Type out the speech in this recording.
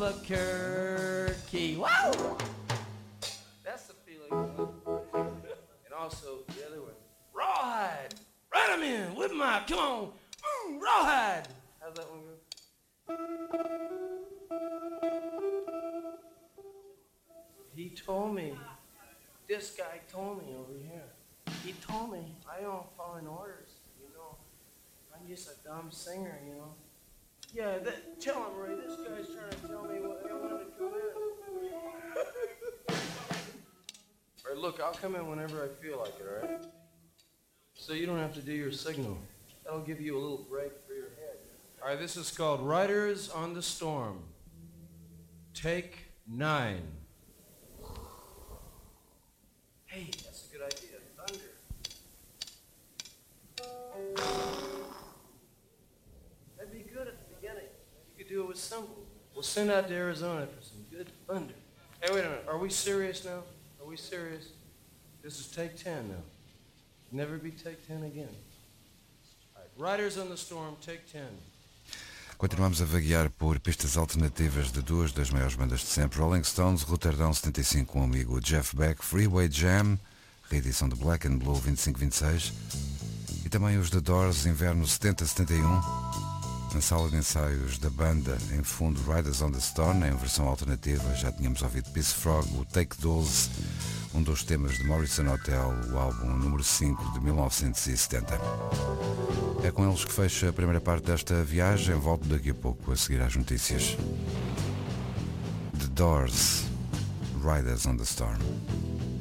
Albuquerque. Wow! That's the feeling. And also the other one. Rawhide. Right 'em in with my, come on. Rawhide. How's that one go? He told me, this guy told me over here. He told me I don't follow orders, you know. I'm just a dumb singer, you know. Yeah, tell him, Ray, this guy's trying to tell me what I wanted to come in. All right, look, I'll come in whenever I feel like it, all right? So you don't have to do your signal. That'll give you a little break for your head. All right, this is called Riders on the Storm. Take 9. Hey, that's a good idea. Thunder. That'd be good at the beginning. You could do it with cymbals. We'll send out to Arizona for some good thunder. Hey, wait a minute. Are we serious now? Are we serious? This is take 10 now. Never be take 10 again. All right. Riders on the Storm, take 10. Continuamos a vaguear por pistas alternativas de duas das maiores bandas de sempre, Rolling Stones, Roterdão 75, com o amigo Jeff Beck, Freeway Jam, reedição de Black and Blue 25-26, e também os The Doors, Inverno 70-71, na sala de ensaios da banda, em fundo, Riders on the Storm, em versão alternativa. Já tínhamos ouvido Peace Frog, o Take 12, um dos temas de Morrison Hotel, o álbum número 5 de 1970. É com eles que fecha a primeira parte desta viagem. Volto daqui a pouco a seguir às notícias. The Doors, Riders on the Storm.